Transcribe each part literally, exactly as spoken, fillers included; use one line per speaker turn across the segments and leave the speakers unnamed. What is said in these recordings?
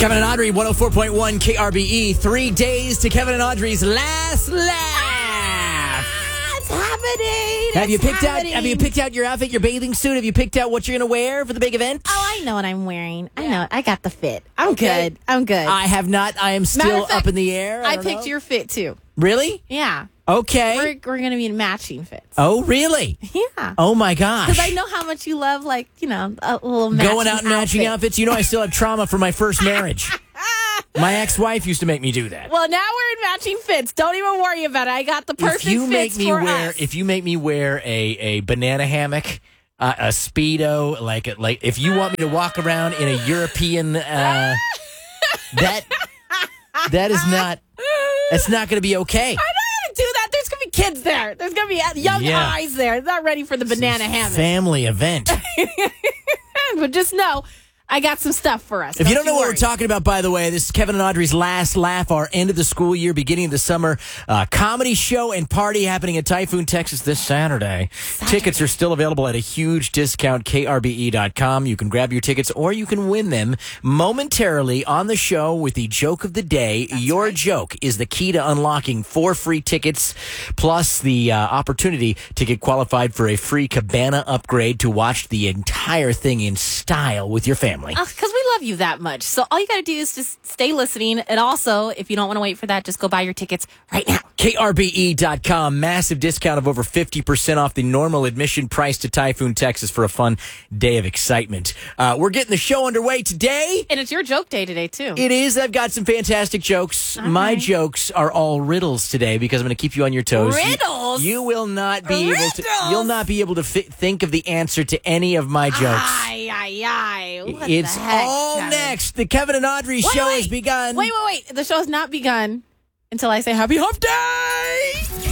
Kevin and Audrey, one oh four point one K R B E. Three days to Kevin and Audrey's last laugh.
Ah, it's happening.
Have you
It's
picked
happening.
out? Have you picked out your outfit, your bathing suit? Have you picked out what you're going to wear for the big event?
Oh, I know what I'm wearing. I know. I got the fit. I'm
Okay.
good. I'm good.
I have not. I am
Matter
still
of fact,
up in the air. I,
I
don't
picked
know.
your fit too.
Really?
Yeah.
Okay.
We're we're gonna be in matching fits.
Oh, really?
Yeah.
Oh my gosh.
Because I know how much you love, like, you know, a little matching
Going out in matching
outfit.
outfits. You know, I still have trauma from my first marriage. My ex-wife used to make me do that.
Well, now we're in matching fits. Don't even worry about it. I got the perfect
if you make
fits
me
for
wear,
us.
if you make me wear a, a banana hammock, uh, a Speedo, like a, like if you want me to walk around in a European, uh, that that is not that's not going to be okay.
I'm not gonna do that. There's gonna be kids there. There's gonna be young
Yeah.
eyes there. Not ready for the banana hammock.
Family event.
But just know, I got some stuff for us.
If you don't know what
worry.
we're talking about, by the way, this is Kevin and Audrey's last laugh, our end of the school year, beginning of the summer uh, comedy show and party happening in Typhoon, Texas this Saturday.
Saturday.
Tickets are still available at a huge discount, K R B E dot com. You can grab your tickets or you can win them momentarily on the show with the joke of the day.
That's
your
right.
joke is the key to unlocking four free tickets plus the uh, opportunity to get qualified for a free Cabana upgrade to watch the entire thing in style with your family.
Because we love you that much. So all you got to do is just stay listening. And also, if you don't want to wait for that, just go buy your tickets right now.
K R B E dot com. Massive discount of over fifty percent off the normal admission price to Typhoon, Texas for a fun day of excitement. Uh, we're getting the show underway today.
And it's your joke day today, too.
It is. I've got some fantastic jokes.
All
My
right.
jokes are all riddles today because I'm going to keep you on your toes. You-
Riddles?
You, will not be able to.
Riddles?
You'll not be able to fi- think of the answer to any of my jokes.
Ay, ay, ay. What
it's
the heck,
all
Kevin?
next. The Kevin and Audrey
Wait,
show
wait.
has begun.
Wait, wait, wait. The show's not begun until I say happy hump day.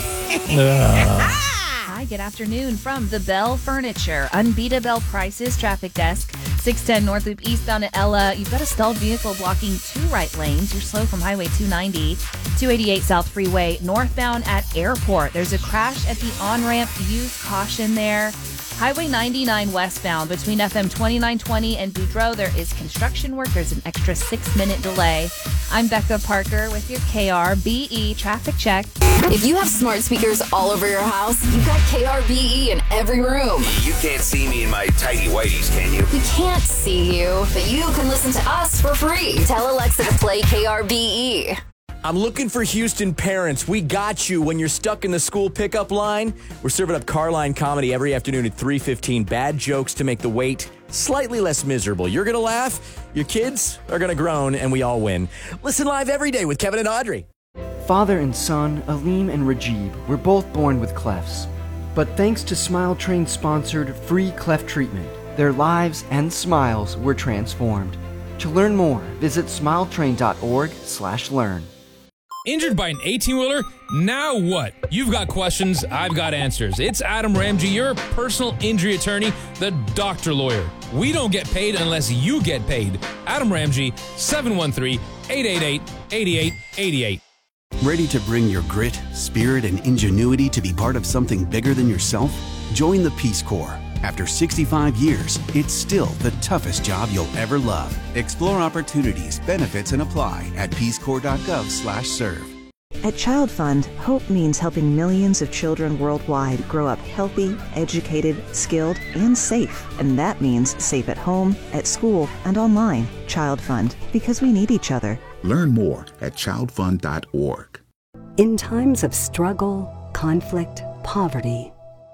Hi, good afternoon from the Bell Furniture. Unbeatable prices, traffic desk. six ten North Loop eastbound at Ella. You've got a stalled vehicle blocking two right lanes. You're slow from Highway two ninety. two eighty-eight South Freeway northbound at Airport. There's a crash at the on-ramp. Use caution there. Highway ninety-nine westbound between F M twenty-nine twenty and Boudreaux. There is construction work. There's an extra six-minute delay. I'm Becca Parker with your K R B E traffic check.
If you have smart speakers all over your house, you've got K R B E in every room.
You can't see me in my tighty whities, can you?
We can't see you, but you can listen to us for free. Tell Alexa to play K R B E.
I'm looking for Houston parents. We got you when you're stuck in the school pickup line. We're serving up Carline comedy every afternoon at three fifteen. Bad jokes to make the wait slightly less miserable. You're going to laugh, your kids are going to groan, and we all win. Listen live every day with Kevin and Audrey.
Father and son, Aleem and Rajib, were both born with clefts. But thanks to Smile Train's sponsored free cleft treatment, their lives and smiles were transformed. To learn more, visit smiletrain.org slash learn.
Injured by an eighteen-wheeler? Now what? You've got questions, I've got answers. It's Adam Ramsey, your personal injury attorney, the doctor lawyer. We don't get paid unless you get paid. Adam Ramsey, seven one three, eight eight eight, eight eight eight eight.
Ready to bring your grit, spirit, and ingenuity to be part of something bigger than yourself? Join the Peace Corps. After sixty-five years, it's still the toughest job you'll ever love. Explore opportunities, benefits, and apply at peacecorps.gov slash serve.
At Child Fund, hope means helping millions of children worldwide grow up healthy, educated, skilled, and safe. And that means safe at home, at school, and online. Child Fund, because we need each other.
Learn more at child fund dot org.
In times of struggle, conflict, poverty,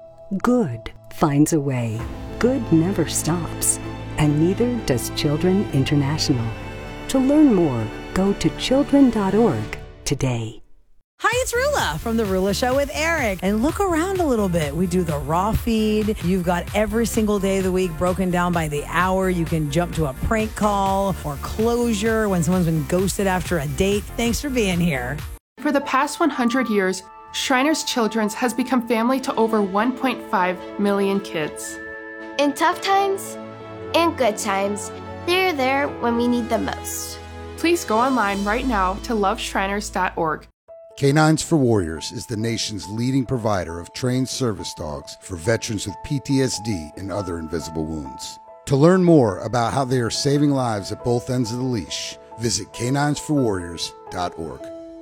good finds a way. Good never stops, and neither does Children International. To learn more, go to children dot org today.
Hi, it's Rula from The Rula Show with Eric. And look around a little bit. We do the raw feed. You've got every single day of the week broken down by the hour. You can jump to a prank call or closure when someone's been ghosted after a date. Thanks for being here.
For the past one hundred years, Shriners Children's has become family to over one point five million kids.
In tough times and good times, they're there when we need them most.
Please go online right now to love shriners dot org.
Canines for Warriors is the nation's leading provider of trained service dogs for veterans with P T S D and other invisible wounds. To learn more about how they are saving lives at both ends of the leash, Visit canines for warriors dot org.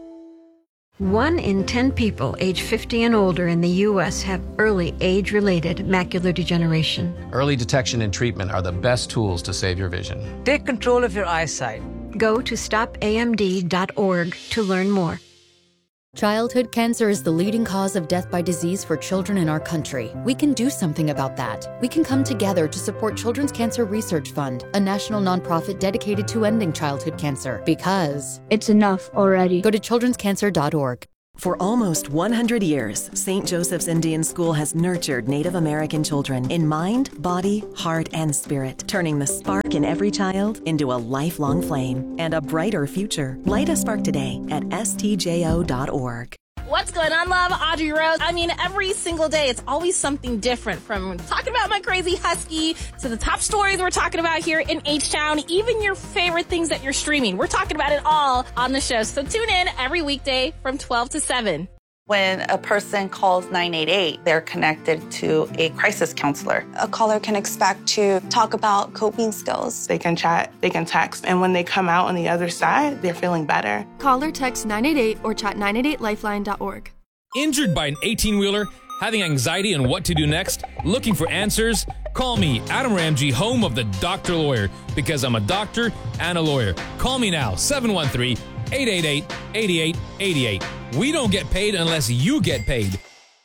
One in ten people age fifty and older in the U S have early age-related macular degeneration.
Early detection and treatment are the best tools to save your vision.
Take control of your eyesight.
Go to stop A M D dot org to learn more.
Childhood cancer is the leading cause of death by disease for children in our country. We can do something about that. We can come together to support Children's Cancer Research Fund, a national nonprofit dedicated to ending childhood cancer. Because
it's enough already.
Go to children's cancer dot org.
For almost one hundred years, Saint Joseph's Indian School has nurtured Native American children in mind, body, heart, and spirit, turning the spark in every child into a lifelong flame and a brighter future. Light a spark today at S T J O dot org.
What's going on, love? Audrey Rose. I mean, every single day, it's always something different, from talking about my crazy husky to the top stories we're talking about here in H-Town, even your favorite things that you're streaming. We're talking about it all on the show. So tune in every weekday from twelve to seven.
When a person calls nine eight eight, they're connected to a crisis counselor.
A caller can expect to talk about coping skills.
They can chat, they can text, and when they come out on the other side, they're feeling better.
Call or text nine eight eight or chat nine eight eight lifeline dot org.
Injured by an eighteen-wheeler? Having anxiety on what to do next? Looking for answers? Call me, Adam Ramsey, home of the Doctor Lawyer, because I'm a doctor and a lawyer. Call me now, seven one three, eight eight eight, eight eight eight eight. We don't get paid unless you get paid.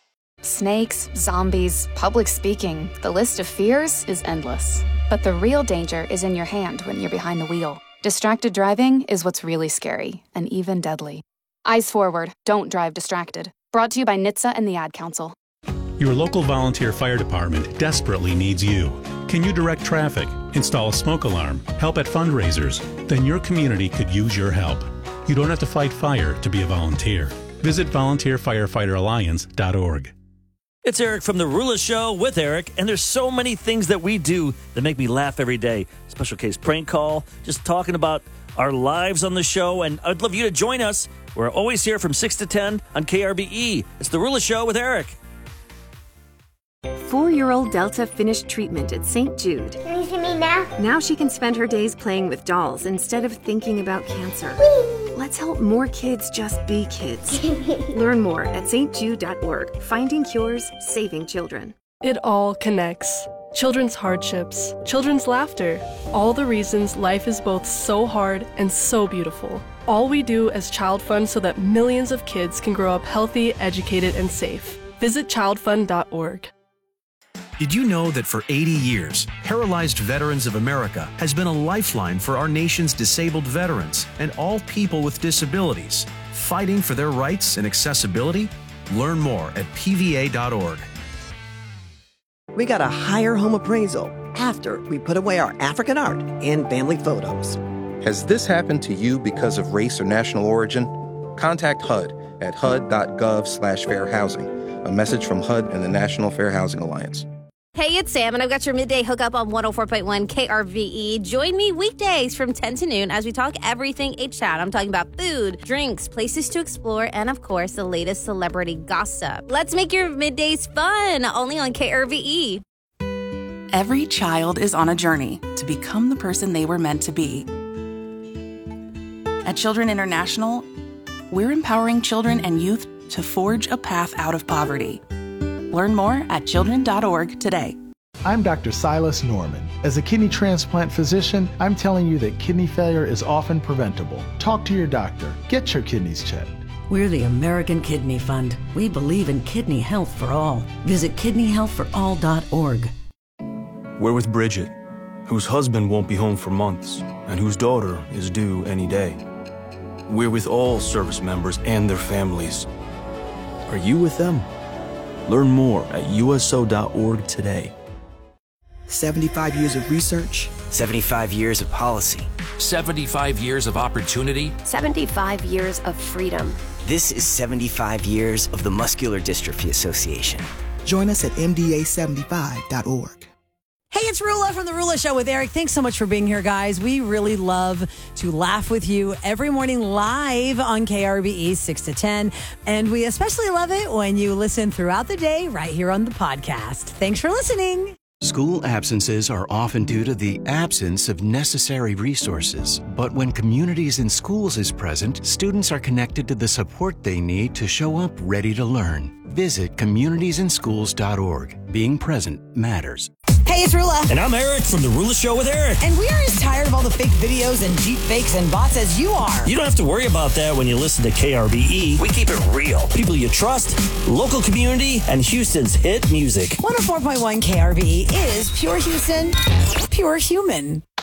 Snakes, zombies, public speaking. The list of fears is endless. But the real danger is in your hand when you're behind the wheel. Distracted driving is what's really scary and even deadly. Eyes forward, don't drive distracted. Brought to you by N H T S A and the Ad Council.
Your local volunteer fire department desperately needs you. Can you direct traffic, install a smoke alarm, help at fundraisers? Then your community could use your help. You don't have to fight fire to be a volunteer. Visit volunteer firefighter alliance dot org.
It's Eric from The Rula Show with Eric, and there's so many things that we do that make me laugh every day. Special case prank call, just talking about our lives on the show, and I'd love you to join us. We're always here from six to ten on K R B E. It's The Rula Show with Eric.
Four-year-old Delta finished treatment at Saint Jude.
Can you see me now?
Now she can spend her days playing with dolls instead of thinking about cancer.
Whee!
Let's help more kids just be kids. Learn more at st jude dot org. Finding cures, saving children.
It all connects. Children's hardships, children's laughter, all the reasons life is both so hard and so beautiful. All we do as Child Fund so that millions of kids can grow up healthy, educated, and safe. Visit child fund dot org.
Did you know that for eighty years, Paralyzed Veterans of America has been a lifeline for our nation's disabled veterans and all people with disabilities, fighting for their rights and accessibility? Learn more at P V A dot org.
We got a higher home appraisal after we put away our African art and family photos.
Has this happened to you because of race or national origin? Contact H U D at H U D dot gov slash fair housing. A message from H U D and the National Fair Housing Alliance.
Hey, it's Sam, and I've got your midday hookup on one oh four point one K R V E. Join me weekdays from ten to noon as we talk everything H-Town. I'm talking about food, drinks, places to explore, and, of course, the latest celebrity gossip. Let's make your middays fun, only on K R V E.
Every child is on a journey to become the person they were meant to be. At Children International, we're empowering children and youth to forge a path out of poverty. Learn more at children dot org today.
I'm Doctor Silas Norman. As a kidney transplant physician, I'm telling you that kidney failure is often preventable. Talk to your doctor. Get your kidneys checked.
We're the American Kidney Fund. We believe in kidney health for all. Visit kidney health for all dot org.
We're with Bridget, whose husband won't be home for months and whose daughter is due any day. We're with all service members and their families. Are you with them? Learn more at U S O dot org today.
seventy-five years of research.
seventy-five years of policy.
seventy-five years of opportunity.
seventy-five years of freedom.
This is seventy-five years of the Muscular Dystrophy Association.
Join us at M D A seventy-five dot org.
Hey, it's Rula from The Rula Show with Eric. Thanks so much for being here, guys. We really love to laugh with you every morning live on K R B E six to ten. And we especially love it when you listen throughout the day right here on the podcast. Thanks for listening.
School absences are often due to the absence of necessary resources. But when Communities in Schools is present, students are connected to the support they need to show up ready to learn. Visit communities in schools dot org. Being present matters.
Hey, it's Rula.
And I'm Eric from The Rula Show with Eric.
And we are as tired of all the fake videos and Jeep fakes and bots as you are.
You don't have to worry about that when you listen to K R V E. We keep it real. People you trust, local community, and Houston's hit music.
one oh four point one K R V E is pure Houston, pure human.